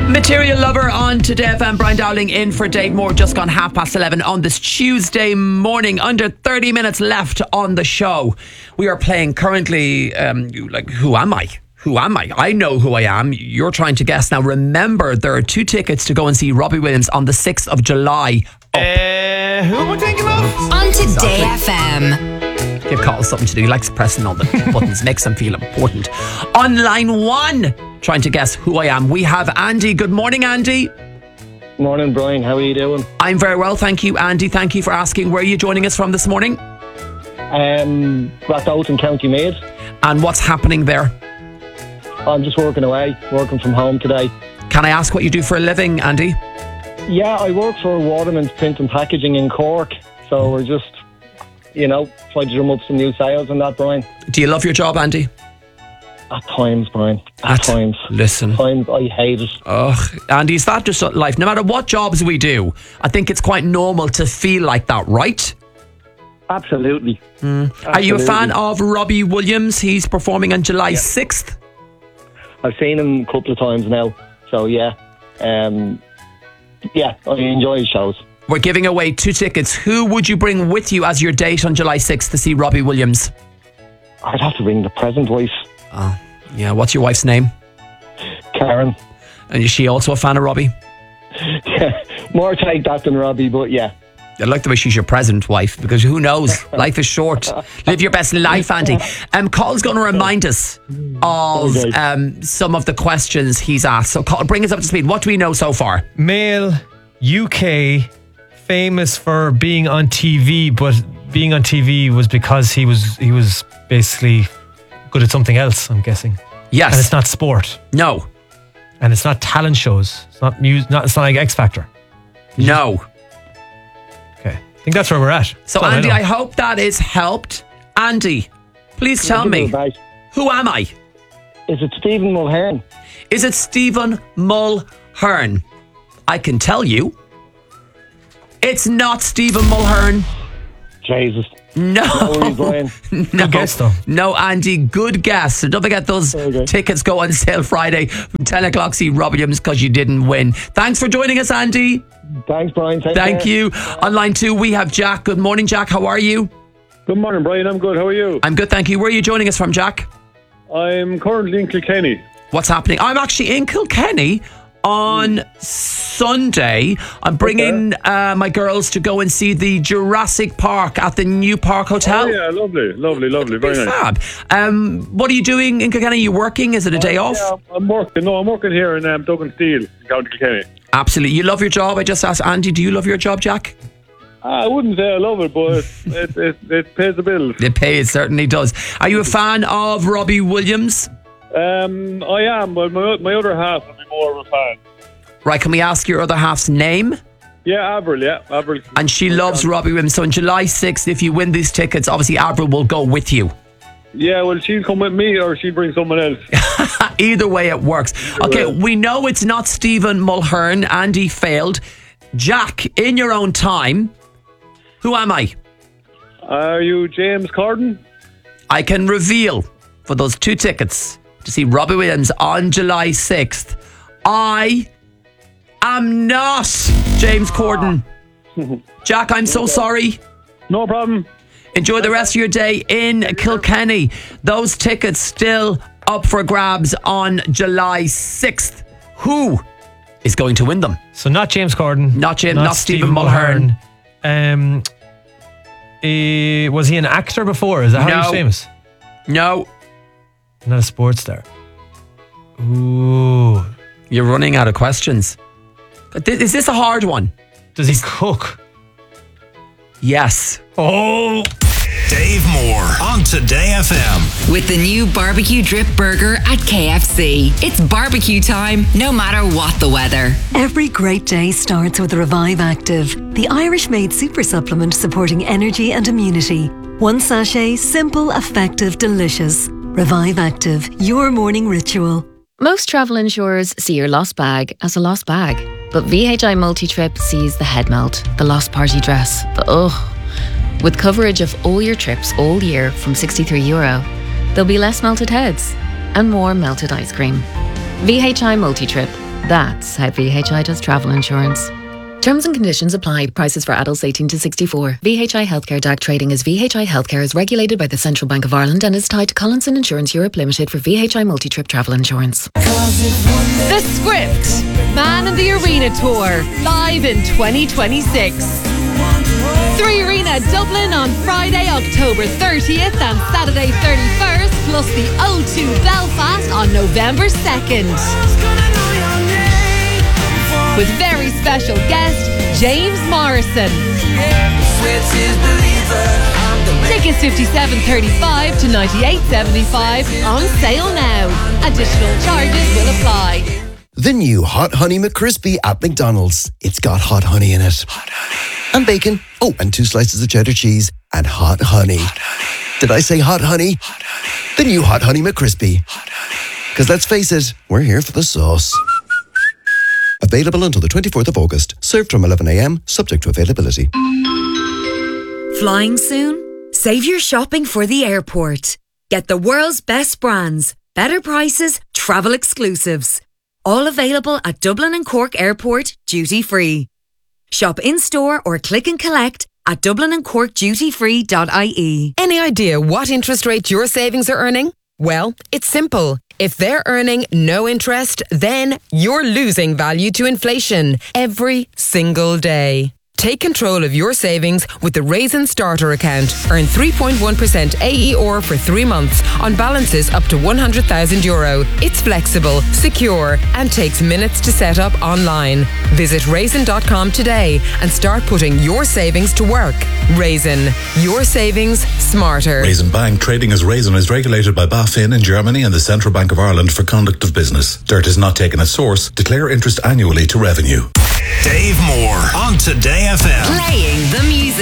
Material Lover on Today FM. Brian Dowling in for Dave Moore. Just gone 11:30 on this Tuesday morning. Under 30 minutes left on the show. We are playing currently, who am I? Who am I? I know who I am. You're trying to guess. Now remember, there are 2 tickets to go and see Robbie Williams on the 6th of July. Who am I thinking of? On Today FM. Give Carl something to do. He likes pressing all the buttons, makes him feel important. On line 1, trying to guess who I am, we have Andy. Good morning, Andy. Morning, Brian. How are you doing? I'm very well, thank you, Andy. Thank you for asking. Where are you joining us from this morning? Rathought in County Meath. And what's happening there? I'm just working away, working from home today. Can I ask what you do for a living, Andy? Yeah, I work for Waterman's Print and Packaging in Cork. So we're just, trying to drum up some new sales and that, Brian. Do you love your job, Andy? At times, Brian. At times. Listen. At times, I hate it. Ugh, Andy, is that just life? No matter what jobs we do, I think it's quite normal to feel like that, right? Absolutely. Are you a fan of Robbie Williams? He's performing on July 6th. I've seen him a couple of times now. So, yeah. I enjoy his shows. We're giving away 2 tickets. Who would you bring with you as your date on July 6th to see Robbie Williams? I'd have to ring the present wife. Oh, yeah. What's your wife's name? Karen. And is she also a fan of Robbie? Yeah, more take that than Robbie, but yeah. I like the way she's your present wife, because who knows? Life is short. Live your best life, Andy. Carl's going to remind us of some of the questions he's asked. So, Carl, bring us up to speed. What do we know so far? Male, UK, famous for being on TV, but being on TV was because he was basically good at something else, I'm guessing. Yes. And it's not sport. No. And it's not talent shows. It's not music. It's not like X Factor. No. Okay. I think that's where we're at. So, Andy, I hope that is helped. Andy, please tell me, who am I? Is it Stephen Mulhern? Is it Stephen Mulhern? I can tell you, it's not Stephen Mulhern. Jesus. No. Good guess, though. No, Andy, good guess. So don't forget those tickets go on sale Friday from 10 o'clock. See Robbie Williams because you didn't win. Thanks for joining us, Andy. Thanks, Brian. Thank you. On line 2, we have Jack. Good morning, Jack. How are you? Good morning, Brian. I'm good. How are you? I'm good, thank you. Where are you joining us from, Jack? I'm currently in Kilkenny. What's happening? I'm actually in Kilkenny on Sunday. I'm bringing my girls to go and see the Jurassic Park at the New Park Hotel. Oh, yeah, lovely. Very nice. Fab. What are you doing in Kilkenny? Are you working? Is it a day off? Yeah, I'm working. No, I'm working here in Duggan Steel in County Kilkenny. Absolutely. You love your job? I just asked Andy, do you love your job, Jack? I wouldn't say I love it, but it pays the bills. It certainly does. Are you a fan of Robbie Williams? I am, but my other half would be more of a fan. Right, can we ask your other half's name? Yeah, Avril, Avril. And she loves Robbie Williams. So on July 6th, if you win these tickets, obviously Avril will go with you. Yeah, well, she'll come with me or she'll bring someone else. Either way, it works. Okay, we know it's not Stephen Mulhern. Andy failed. Jack, in your own time, who am I? Are you James Corden? I can reveal for those 2 tickets to see Robbie Williams on July 6th. I am not James Corden. Jack, I'm so sorry. No problem. Enjoy the rest of your day in Kilkenny. Those tickets still up for grabs on July 6th. Who is going to win them? So not James Corden. Not Stephen Mulhern. Was he an actor before? Is that how he's famous? No. Not a sports star. Ooh. You're running out of questions. Is this a hard one? Does he cook? Yes. Oh. Dave Moore on Today FM. With the new barbecue drip burger at KFC. It's barbecue time, no matter what the weather. Every great day starts with Revive Active, the Irish-made super supplement supporting energy and immunity. 1 sachet, simple, effective, delicious. Revive Active, your morning ritual. Most travel insurers see your lost bag as a lost bag. But VHI Multi-Trip sees the head melt, the lost party dress, the ugh. With coverage of all your trips all year from €63, there'll be less melted heads and more melted ice cream. VHI Multi-Trip. That's how VHI does travel insurance. Terms and conditions apply. Prices for adults 18 to 64. VHI Healthcare DAC trading as VHI Healthcare is regulated by the Central Bank of Ireland and is tied to Collinson Insurance Europe Limited for VHI multi-trip travel insurance. The Script, Man in the Arena Tour, live in 2026. 3 Arena Dublin on Friday, October 30th and Saturday 31st, plus the O2 Belfast on November 2nd. With very special guest, James Morrison. Tickets $57.35 to $98.75 on sale now. Additional charges will apply. The new Hot Honey McCrispy at McDonald's. It's got hot honey in it. Hot honey. And bacon. Oh, and 2 slices of cheddar cheese. And hot honey. Hot honey. Did I say hot honey? Hot honey. The new Hot Honey McCrispy. Hot honey. Because let's face it, we're here for the sauce. Available until the 24th of August. Served from 11 a.m, subject to availability. Flying soon? Save your shopping for the airport. Get the world's best brands, better prices, travel exclusives. All available at Dublin and Cork Airport, duty free. Shop in-store or click and collect at dublinandcorkdutyfree.ie. Any idea what interest rate your savings are earning? Well, it's simple. If they're earning no interest, then you're losing value to inflation every single day. Take control of your savings with the Raisin Starter account. Earn 3.1% AER for 3 months on balances up to €100,000. It's flexible, secure, and takes minutes to set up online. Visit raisin.com today and start putting your savings to work. Raisin, your savings smarter. Raisin Bank trading as Raisin is regulated by BaFin in Germany and the Central Bank of Ireland for conduct of business. Dirt is not taken at source. Declare interest annually to revenue. Dave Moore on Today FM. Playing the music.